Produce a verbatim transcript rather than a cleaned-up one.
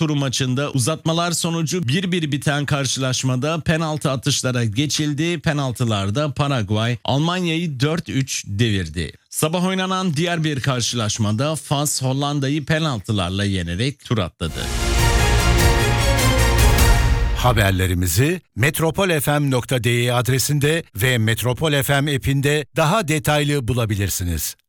turu maçında uzatmalar sonucu bir bir biten karşılaşmada penaltı atışlara geçildi. Penaltılarda Paraguay Almanya'yı dört üç devirdi. Sabah oynanan diğer bir karşılaşmada Fas Hollanda'yı penaltılarla yenerek tur atladı. Haberlerimizi metropol f m nokta d e adresinde ve Metropol F M app'inde daha detaylı bulabilirsiniz.